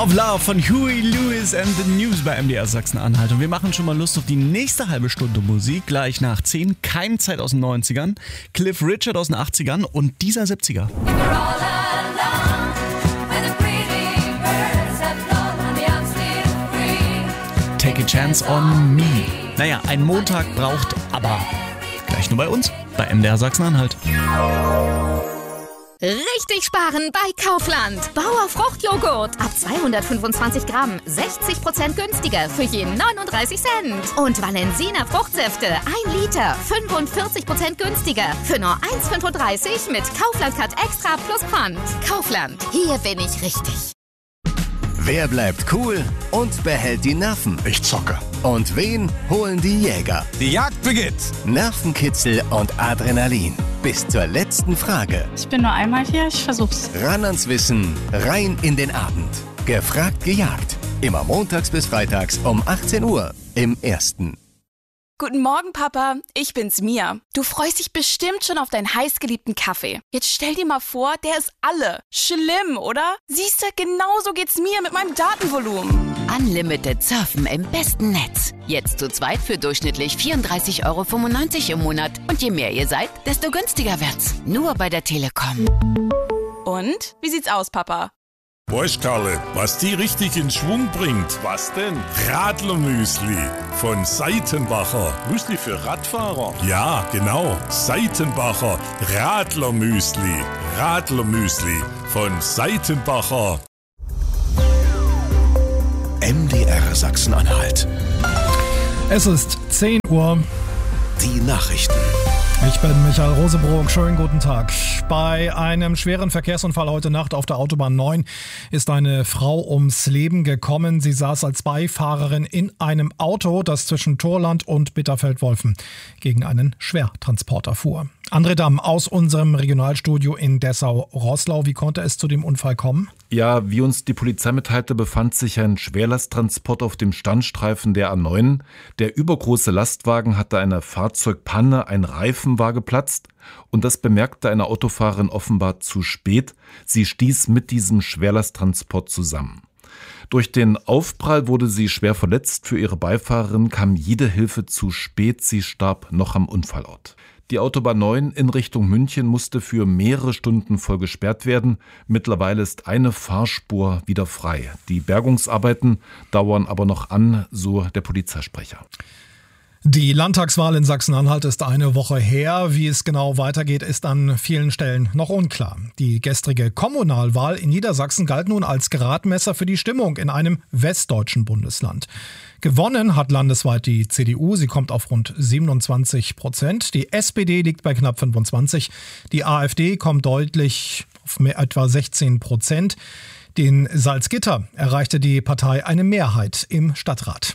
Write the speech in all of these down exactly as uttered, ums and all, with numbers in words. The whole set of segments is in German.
Of Love von Huey Lewis and the News bei M D R Sachsen-Anhalt. Und wir machen schon mal Lust auf die nächste halbe Stunde Musik. Gleich nach zehn, Keimzeit aus den neunzigern, Cliff Richard aus den achtzigern und dieser siebziger. Take a Chance on Me. Naja, ein Montag braucht aber gleich nur bei uns, bei M D R Sachsen-Anhalt. Richtig sparen bei Kaufland. Bauer Fruchtjoghurt ab zweihundertfünfundzwanzig Gramm, sechzig Prozent günstiger für je neununddreißig Cent. Und Valensina Fruchtsäfte, ein Liter, fünfundvierzig Prozent günstiger für nur eins Komma fünfunddreißig mit Kaufland Cut Extra plus Pfand. Kaufland, hier bin ich richtig. Wer bleibt cool und behält die Nerven? Ich zocke. Und wen holen die Jäger? Die Jagd beginnt. Nervenkitzel und Adrenalin. Bis zur letzten Frage. Ich bin nur einmal hier, ich versuch's. Ran ans Wissen, rein in den Abend. Gefragt, gejagt. Immer montags bis freitags um achtzehn Uhr im Ersten. Guten Morgen, Papa. Ich bin's, Mia. Du freust dich bestimmt schon auf deinen heißgeliebten Kaffee. Jetzt stell dir mal vor, der ist alle. Schlimm, oder? Siehst du, genauso geht's mir mit meinem Datenvolumen. Unlimited Surfen im besten Netz. Jetzt zu zweit für durchschnittlich vierunddreißig Euro fünfundneunzig im Monat. Und je mehr ihr seid, desto günstiger wird's. Nur bei der Telekom. Und? Wie sieht's aus, Papa? Weißt, Karle, was die richtig in Schwung bringt? Was denn? Radlermüsli von Seitenbacher. Müsli für Radfahrer? Ja, genau. Seitenbacher Radlermüsli. Radlermüsli von Seitenbacher. M D R Sachsen-Anhalt. Es ist zehn Uhr. Die Nachrichten. Ich bin Michael Rosebrook. Schönen guten Tag. Bei einem schweren Verkehrsunfall heute Nacht auf der Autobahn neun ist eine Frau ums Leben gekommen. Sie saß als Beifahrerin in einem Auto, das zwischen Thorland und Bitterfeld-Wolfen gegen einen Schwertransporter fuhr. André Damm aus unserem Regionalstudio in Dessau-Roßlau. Wie konnte es zu dem Unfall kommen? Ja, wie uns die Polizei mitteilte, befand sich ein Schwerlasttransport auf dem Standstreifen der A neun. Der übergroße Lastwagen hatte eine Fahrzeugpanne, ein Reifen war geplatzt und das bemerkte eine Autofahrerin offenbar zu spät. Sie stieß mit diesem Schwerlasttransport zusammen. Durch den Aufprall wurde sie schwer verletzt. Für ihre Beifahrerin kam jede Hilfe zu spät. Sie starb noch am Unfallort. Die Autobahn neun in Richtung München musste für mehrere Stunden voll gesperrt werden. Mittlerweile ist eine Fahrspur wieder frei. Die Bergungsarbeiten dauern aber noch an, so der Polizeisprecher. Die Landtagswahl in Sachsen-Anhalt ist eine Woche her. Wie es genau weitergeht, ist an vielen Stellen noch unklar. Die gestrige Kommunalwahl in Niedersachsen galt nun als Gradmesser für die Stimmung in einem westdeutschen Bundesland. Gewonnen hat landesweit die C D U. Sie kommt auf rund siebenundzwanzig Prozent. Die S P D liegt bei knapp fünfundzwanzig. Die AfD kommt deutlich auf mehr, etwa sechzehn Prozent. In Salzgitter erreichte die Partei eine Mehrheit im Stadtrat.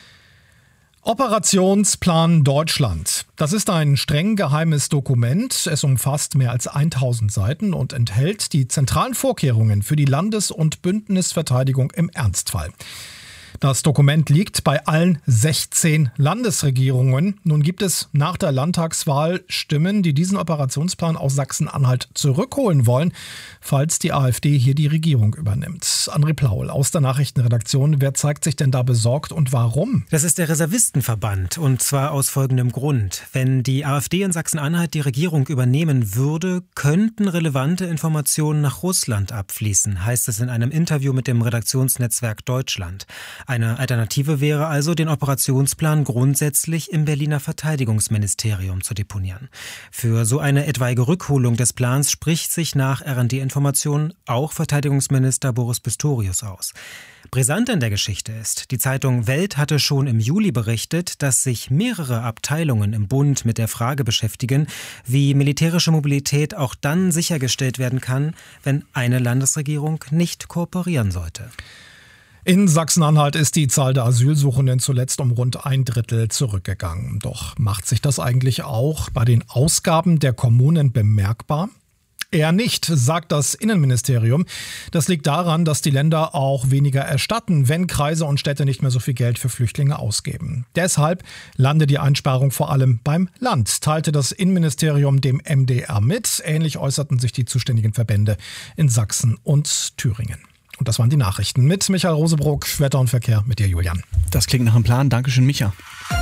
Operationsplan Deutschland. Das ist ein streng geheimes Dokument. Es umfasst mehr als tausend Seiten und enthält die zentralen Vorkehrungen für die Landes- und Bündnisverteidigung im Ernstfall. Das Dokument liegt bei allen sechzehn Landesregierungen. Nun gibt es nach der Landtagswahl Stimmen, die diesen Operationsplan aus Sachsen-Anhalt zurückholen wollen, falls die AfD hier die Regierung übernimmt. André Plaul aus der Nachrichtenredaktion. Wer zeigt sich denn da besorgt und warum? Das ist der Reservistenverband und zwar aus folgendem Grund. Wenn die AfD in Sachsen-Anhalt die Regierung übernehmen würde, könnten relevante Informationen nach Russland abfließen, heißt es in einem Interview mit dem Redaktionsnetzwerk Deutschland. Eine Alternative wäre also, den Operationsplan grundsätzlich im Berliner Verteidigungsministerium zu deponieren. Für so eine etwaige Rückholung des Plans spricht sich nach R und D-Informationen auch Verteidigungsminister Boris Pistorius aus. Brisant in der Geschichte ist, die Zeitung Welt hatte schon im Juli berichtet, dass sich mehrere Abteilungen im Bund mit der Frage beschäftigen, wie militärische Mobilität auch dann sichergestellt werden kann, wenn eine Landesregierung nicht kooperieren sollte. In Sachsen-Anhalt ist die Zahl der Asylsuchenden zuletzt um rund ein Drittel zurückgegangen. Doch macht sich das eigentlich auch bei den Ausgaben der Kommunen bemerkbar? Eher nicht, sagt das Innenministerium. Das liegt daran, dass die Länder auch weniger erstatten, wenn Kreise und Städte nicht mehr so viel Geld für Flüchtlinge ausgeben. Deshalb landet die Einsparung vor allem beim Land, teilte das Innenministerium dem M D R mit. Ähnlich äußerten sich die zuständigen Verbände in Sachsen und Thüringen. Und das waren die Nachrichten mit Michael Rosebrock, Wetter und Verkehr mit dir, Julian. Das klingt nach einem Plan. Dankeschön, Micha.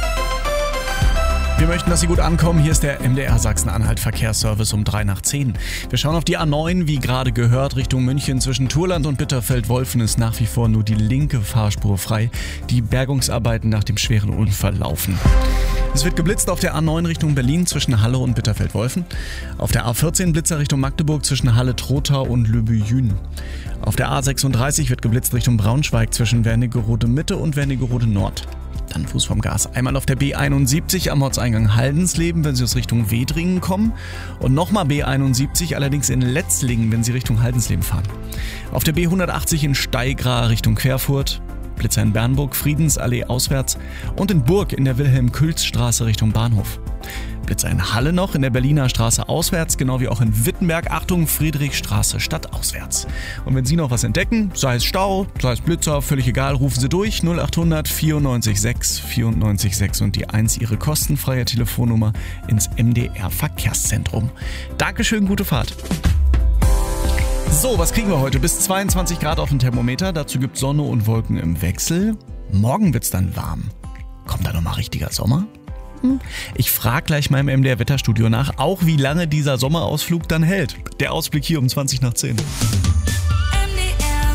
Wir möchten, dass Sie gut ankommen. Hier ist der M D R Sachsen-Anhalt Verkehrsservice um drei nach zehn. Wir schauen auf die A neun, wie gerade gehört, Richtung München. Zwischen Thurland und Bitterfeld-Wolfen ist nach wie vor nur die linke Fahrspur frei. Die Bergungsarbeiten nach dem schweren Unfall laufen. Es wird geblitzt auf der A neun Richtung Berlin zwischen Halle und Bitterfeld-Wolfen. Auf der A vierzehn Blitzer Richtung Magdeburg zwischen Halle-Trotha und Lübbe-Jün. Auf der A sechsunddreißig wird geblitzt Richtung Braunschweig zwischen Wernigerode Mitte und Wernigerode Nord. Dann Fuß vom Gas. Einmal auf der B einundsiebzig am Ortseingang Haldensleben, wenn Sie aus Richtung Wedringen kommen. Und nochmal B einundsiebzig, allerdings in Letzlingen, wenn Sie Richtung Haldensleben fahren. Auf der B hundertachtzig in Steigra Richtung Querfurt. Blitzer in Bernburg, Friedensallee auswärts. Und in Burg in der Wilhelm-Külz-Straße Richtung Bahnhof. Blitzer in Halle noch, in der Berliner Straße auswärts, genau wie auch in Wittenberg. Achtung, Friedrichstraße stadtauswärts. Und wenn Sie noch was entdecken, sei es Stau, sei es Blitzer, völlig egal, rufen Sie durch null achthundert vierundneunzig sechs vierundneunzig sechs und die eins Ihre kostenfreie Telefonnummer ins M D R Verkehrszentrum. Dankeschön, gute Fahrt. So, was kriegen wir heute? Bis zweiundzwanzig Grad auf dem Thermometer, dazu gibt es Sonne und Wolken im Wechsel. Morgen wird's dann warm. Kommt da nochmal richtiger Sommer? Ich frage gleich mal im M D R Wetterstudio nach, auch wie lange dieser Sommerausflug dann hält. Der Ausblick hier um zwanzig nach zehn. M D R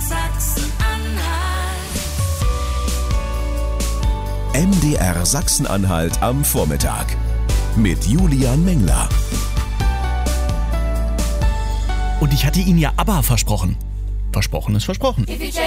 Sachsen-Anhalt. M D R Sachsen-Anhalt am Vormittag mit Julian Mengler. Und ich hatte Ihnen ja ABBA versprochen. Versprochen ist versprochen.